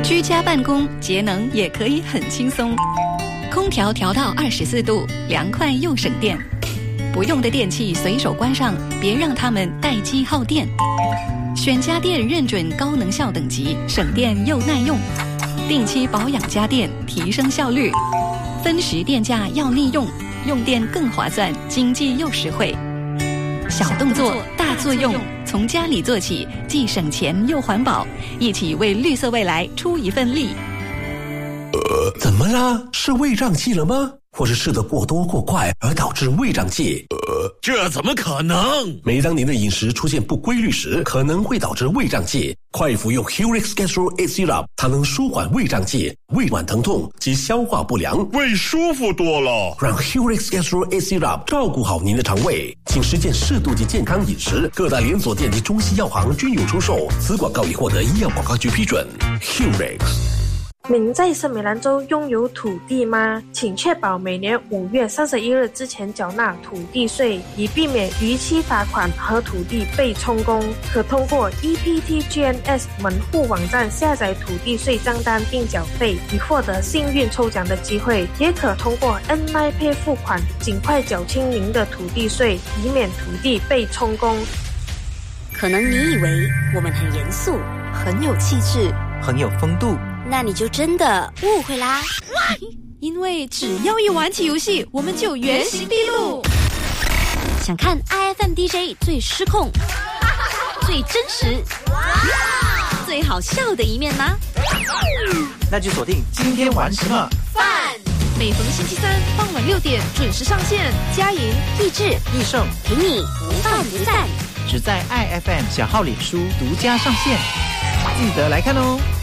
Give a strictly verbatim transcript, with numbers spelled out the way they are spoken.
居家办公节能也可以很轻松，空调调到二十四度，凉快又省电。不用的电器随手关上，别让它们待机耗电。选家电认准高能效等级，省电又耐用。定期保养家电，提升效率。分时电价要利用，用电更划算，经济又实惠。小动作大作用，从家里做起，既省钱又环保，一起为绿色未来出一份力。 呃，怎么啦？是胃胀气了吗？或是吃得过多过快而导致胃胀气？ 呃，这怎么可能？ 每当您的饮食出现不规律时，可能会导致胃胀气。快服用 Hurix Gastro eight Syrup， 它能舒缓胃胀气、胃脘疼痛及消化不良， 胃舒服多了。 让 Hurix Gastro eight Syrup 照顾好您的肠胃，请实践适度及健康饮食。各大连锁店及中西药行均有出售。此广告已获得医药广告局批准。Hurix。 您在森美兰州拥有土地吗？请确保每年五月三十一日之前缴纳土地税，以避免逾期罚款和土地被充公。可通过 E P T G N S 门户网站下载土地税账单并缴费，以获得幸运抽奖的机会。也可通过 N I Pay 付款，尽快缴清您的土地税，以免土地被充公。 可能你以为我们很严肃， 很有气质， 很有风度， 那你就真的误会啦。 因为只要一玩起游戏，我们就原形毕露。 想看 I F M D J 最失控、最真实、最好笑的一面吗？ 那就锁定今天玩什么饭。每逢星期三傍晚六点准时上线，佳莹、 益智、 益盛陪你不饭不散， 只在 I F M 小号脸书独家上线，记得来看哦。